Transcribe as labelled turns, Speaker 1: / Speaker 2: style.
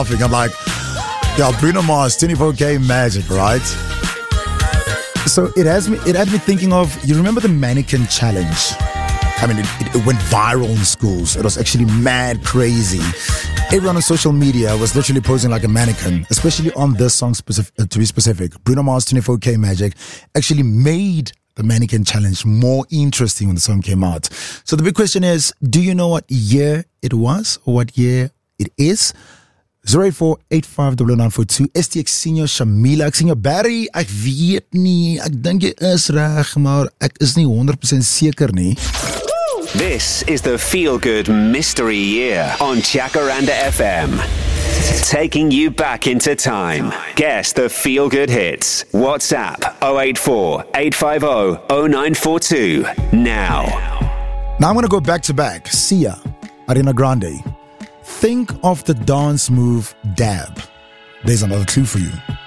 Speaker 1: laughing. I'm like, yeah, Bruno Mars, 24K Magic, right? So it had me thinking of, you remember the mannequin challenge? I mean, it went viral in schools. It was actually mad crazy. Everyone on social media was literally posing like a mannequin, especially on this song to be specific. Bruno Mars, 24K Magic actually made the mannequin challenge more interesting when the song came out. So the big question is, do you know what year it was or what year it is? 084-859942 STX Senior Shamila. Ek sien jou Barry, ek weet nie, ek dink jy is reg, maar ek is nie 100% seker nie.
Speaker 2: This is the Feel Good Mystery Year on Jacaranda FM. Taking you back into time. Guess the Feel Good hits. WhatsApp 084-850-0942. Now
Speaker 1: I'm going to go back to back. Sia, Ariana Grande. Think of the dance move dab. There's another clue for you.